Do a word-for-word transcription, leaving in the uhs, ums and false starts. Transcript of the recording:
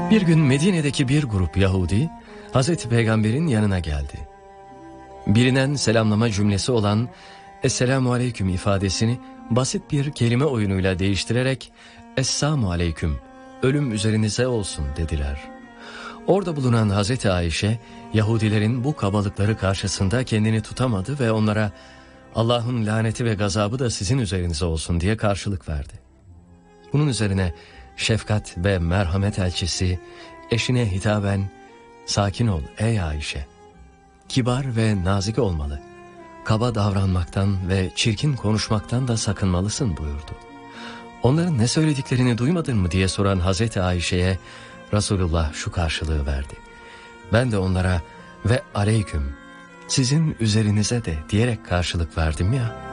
Bir gün Medine'deki bir grup Yahudi Hazreti Peygamber'in yanına geldi. Bilinen selamlama cümlesi olan Esselamu Aleyküm ifadesini basit bir kelime oyunuyla değiştirerek Esselamu Aleyküm, ölüm üzerinize olsun dediler. Orada bulunan Hazreti Ayşe, Yahudilerin bu kabalıkları karşısında kendini tutamadı ve onlara Allah'ın laneti ve gazabı da sizin üzerinize olsun diye karşılık verdi. Bunun üzerine şefkat ve merhamet elçisi eşine hitaben sakin ol ey Ayşe, kibar ve nazik olmalı, kaba davranmaktan ve çirkin konuşmaktan da sakınmalısın buyurdu. Onların ne söylediklerini duymadın mı diye soran Hazreti Ayşe'ye Resulullah şu karşılığı verdi. Ben de onlara ve aleyküm, sizin üzerinize de diyerek karşılık verdim ya.